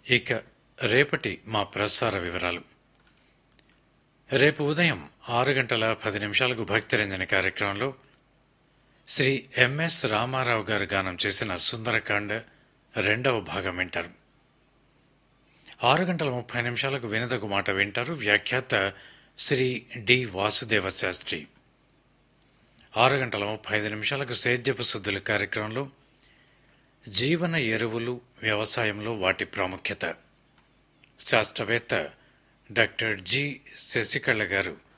ఇక రేపటి మా ప్రసార వివరాలు. రేపు ఉదయం 6:10 భక్తిరంజని కార్యక్రమంలో శ్రీ ఎంఎస్ రామారావు గారు గానం చేసిన సుందరకాండ 2వ భాగం వింటారు. 6:30 వినదగు మాట వింటారు. వ్యాఖ్యాత శ్రీ డి వాసుదేవ శాస్త్రి. 6:35 సేద్యపు శుద్ధుల కార్యక్రమంలో జీవన ఎరువులు వ్యవసాయంలో వాటి ప్రాముఖ్యత, శాస్త్రవేత్త డాక్టర్ జి శశికళ గారు